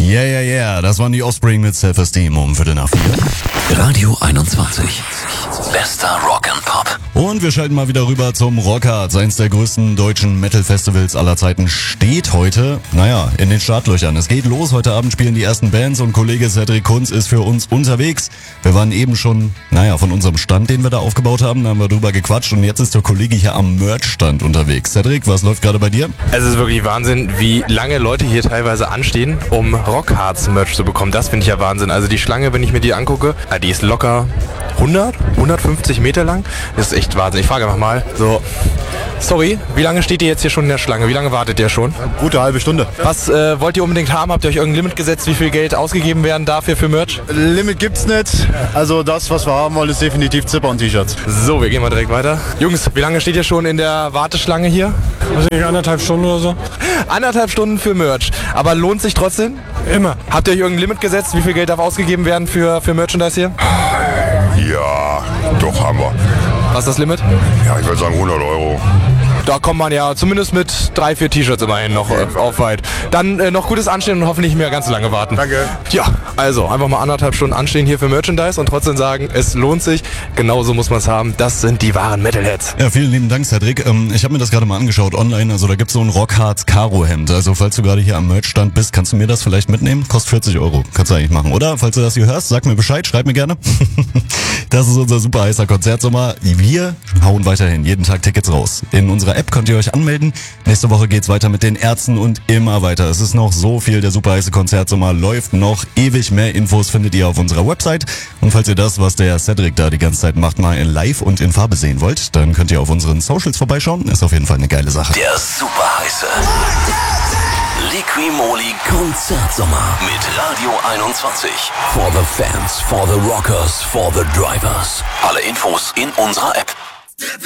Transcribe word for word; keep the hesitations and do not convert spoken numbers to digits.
Yeah, yeah, yeah. Das waren die Offspring mit Self-Esteem um Viertel nach vier. Radio einundzwanzig. Bester Rock and Pop. Und wir schalten mal wieder rüber zum Rockharz. Eins der größten deutschen Metal-Festivals aller Zeiten steht heute, naja, in den Startlöchern. Es geht los. Heute Abend spielen die ersten Bands und Kollege Cedric Kunz ist für uns unterwegs. Wir waren eben schon, naja, von unserem Stand, den wir da aufgebaut haben, da haben wir drüber gequatscht und jetzt ist der Kollege hier am Merch-Stand unterwegs. Cedric, was läuft gerade bei dir? Es ist wirklich Wahnsinn, wie lange Leute hier teilweise anstehen, um Rockharz-Merch zu bekommen. Das finde ich ja Wahnsinn. Also die Schlange, wenn ich mir die angucke, die ist locker hundert, hundertfünfzig Meter lang. Das ist echt Wahnsinn. Ich frage einfach mal, so, sorry, wie lange steht ihr jetzt hier schon in der Schlange? Wie lange wartet ihr schon? Gute halbe Stunde. Was äh, wollt ihr unbedingt haben? Habt ihr euch irgendein Limit gesetzt, wie viel Geld ausgegeben werden dafür für Merch? Limit gibt's nicht. Also das, was wir haben wollen, ist definitiv Zipper und T-Shirts. So, wir gehen mal direkt weiter. Jungs, wie lange steht ihr schon in der Warteschlange hier? Also nicht anderthalb Stunden oder so? Anderthalb Stunden für Merch. Aber lohnt sich trotzdem? Immer. Habt ihr euch irgendein Limit gesetzt, wie viel Geld darf ausgegeben werden für, für Merchandise hier? Ja, doch haben wir. Was ist das Limit? Ja, ich würde sagen hundert Euro. Da kommt man ja zumindest mit drei, vier T-Shirts immerhin noch äh, auf weit. Dann äh, noch gutes Anstehen und hoffentlich nicht mehr ganz so lange warten. Danke. Ja, also einfach mal anderthalb Stunden anstehen hier für Merchandise und trotzdem sagen, es lohnt sich. Genauso muss man es haben. Das sind die wahren Metalheads. Ja, vielen lieben Dank, Cedric. Ähm, ich habe mir das gerade mal angeschaut online. Also da gibt's so ein Rockharz-Karo-Hemd. Also falls du gerade hier am Merchstand bist, kannst du mir das vielleicht mitnehmen? Kostet vierzig Euro. Kannst du eigentlich machen, oder? Falls du das hier hörst, sag mir Bescheid, schreib mir gerne. Das ist unser super heißer Konzertsommer. Wir hauen weiterhin jeden Tag Tickets raus. In unserer App könnt ihr euch anmelden. Nächste Woche geht's weiter mit den Ärzten und immer weiter. Es ist noch so viel. Der super heiße Konzertsommer läuft noch ewig. Mehr Infos findet ihr auf unserer Website. Und falls ihr das, was der Cedric da die ganze Zeit macht, mal in live und in Farbe sehen wollt, dann könnt ihr auf unseren Socials vorbeischauen. Ist auf jeden Fall eine geile Sache. Der super heiße Liqui-Moly Konzertsommer mit Radio einundzwanzig. For the fans, for the rockers, for the drivers. Alle Infos in unserer App.